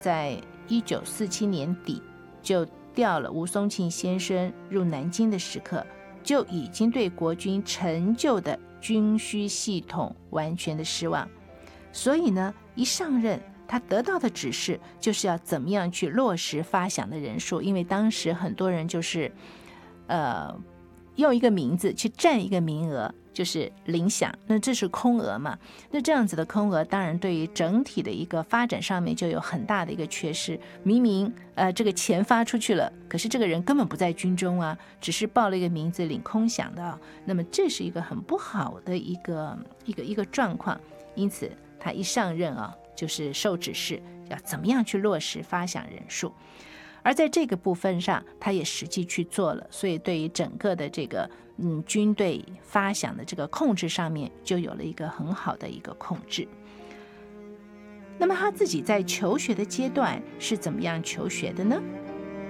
在1947年底就调了吴松庆先生入南京的时刻，就已经对国军陈旧的军需系统完全的失望。所以呢，一上任他得到的指示就是要怎么样去落实发饷的人数，因为当时很多人就是用一个名字去占一个名额，就是领饷，那这是空额嘛，那这样子的空额当然对于整体的一个发展上面就有很大的一个缺失。明明这个钱发出去了，可是这个人根本不在军中啊，只是报了一个名字领空饷的那么这是一个很不好的一个状况。因此他一上任就是受指示要怎么样去落实发饷人数，而在这个部分上他也实际去做了，所以对于整个的这个军队发饷的这个控制上面就有了一个很好的一个控制。那么他自己在求学的阶段是怎么样求学的呢？